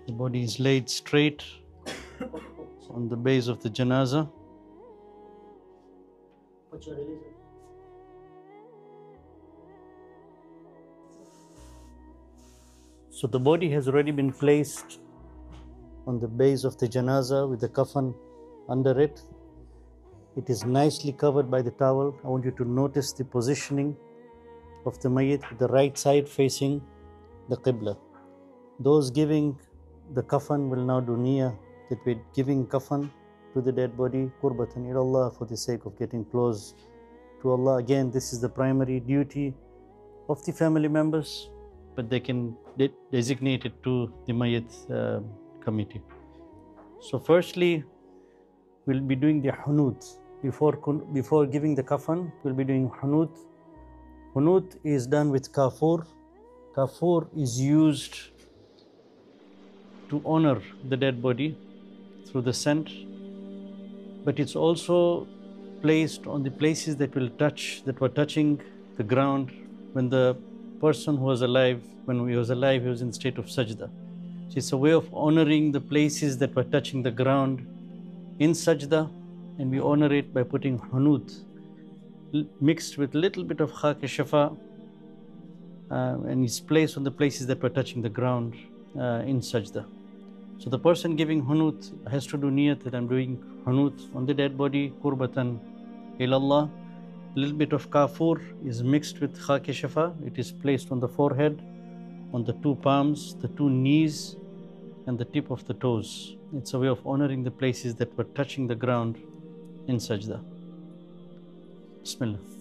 The body is laid straight on the base of the janazah. So the body has already been placed on the base of the janazah with the kafan under it. It is nicely covered by the towel. I want you to notice the positioning of the mayyit with the right side facing the qibla. Those giving the kafan will now do niyyah that we're giving kafan to the dead body, qurbatan ila Allah, for the sake of getting close to Allah. Again, this is the primary duty of the family members, but they can designate it to the mayyit committee. So firstly, we'll be doing the hunut. Before giving the kafan, we'll be doing hunut. Hunut is done with kafur. Kafur is used to honor the dead body through the scent, but it's also placed on the places that were touching the ground when the person who was alive, when he was alive, he was in state of sajda. So it's a way of honoring the places that were touching the ground in sajda, and we honor it by putting hunut mixed with a little bit of khak shafa, and it's placed on the places that were touching the ground in sajda. So the person giving hunut has to do niyat that I'm doing hunut on the dead body, qurbatan ilallah. A little bit of kafur is mixed with khak shafa. It is placed on the forehead, on the two palms, the two knees, and the tip of the toes. It's a way of honoring the places that were touching the ground in sajda. Bismillah.